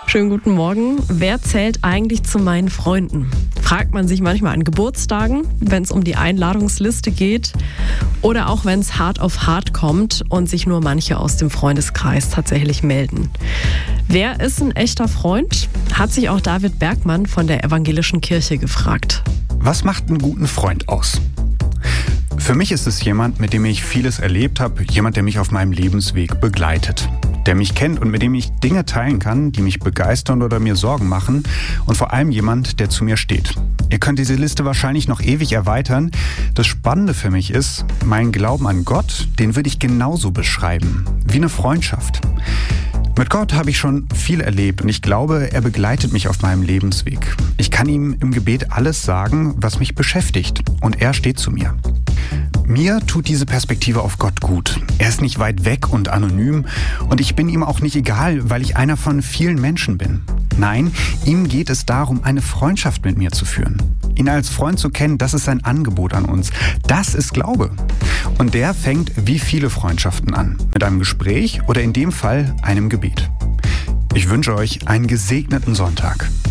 Schönen guten Morgen. Wer zählt eigentlich zu meinen Freunden? Fragt man sich manchmal an Geburtstagen, wenn es um die Einladungsliste geht oder auch wenn es hart auf hart kommt und sich nur manche aus dem Freundeskreis tatsächlich melden. Wer ist ein echter Freund? Hat sich auch David Bergmann von der Evangelischen Kirche gefragt. Was macht einen guten Freund aus? Für mich ist es jemand, mit dem ich vieles erlebt habe, jemand, der mich auf meinem Lebensweg begleitet, der mich kennt und mit dem ich Dinge teilen kann, die mich begeistern oder mir Sorgen machen und vor allem jemand, der zu mir steht. Ihr könnt diese Liste wahrscheinlich noch ewig erweitern. Das Spannende für mich ist, meinen Glauben an Gott, den würde ich genauso beschreiben, wie eine Freundschaft. Mit Gott habe ich schon viel erlebt und ich glaube, er begleitet mich auf meinem Lebensweg. Ich kann ihm im Gebet alles sagen, was mich beschäftigt und er steht zu mir. Mir tut diese Perspektive auf Gott gut. Er ist nicht weit weg und anonym und ich bin ihm auch nicht egal, weil ich einer von vielen Menschen bin. Nein, ihm geht es darum, eine Freundschaft mit mir zu führen. Ihn als Freund zu kennen, das ist sein Angebot an uns. Das ist Glaube. Und der fängt wie viele Freundschaften an. Mit einem Gespräch oder in dem Fall einem Gebet. Ich wünsche euch einen gesegneten Sonntag.